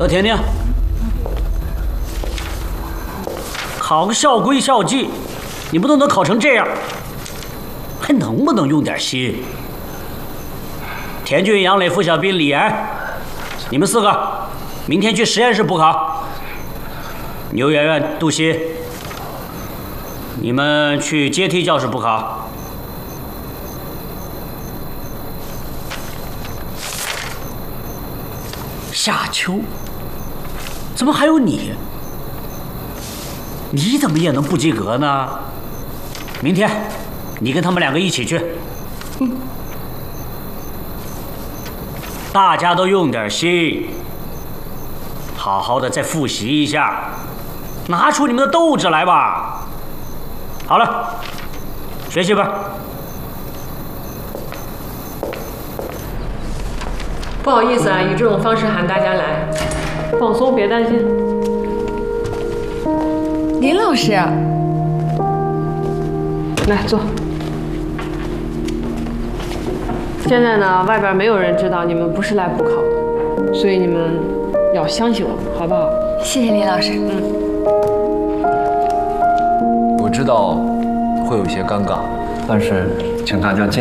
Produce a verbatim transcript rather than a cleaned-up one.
乐婷婷，考个校规校纪，你不都能考成这样，还能不能用点心？田俊、杨磊、付小斌、李岩，你们四个明天去实验室补考。牛媛媛、杜鑫，你们去阶梯教室补考。夏秋，怎么还有你？你怎么也能不及格呢？明天，你跟他们两个一起去。嗯，大家都用点心，好好的再复习一下，拿出你们的斗志来吧。好了，学习吧。 不好意思啊，以这种方式喊大家来，放松，别担心。 林老师， 来坐。现在呢，外边没有人知道你们不是来补考的，所以你们要相信我，好不好？ 谢谢林老师。 嗯。 我知道会有些尴尬，但是请大家尽。